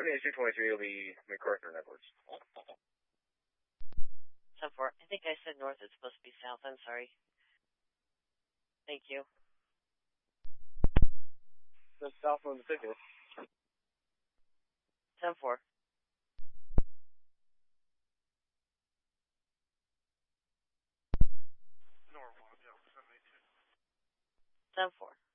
223 will be MacArthur Edwards. 10-4. I think I said north. It's supposed to be south. I'm sorry. Thank you. That's south on the ticket. 10-4. Norwalk, yeah, 782. 10-4.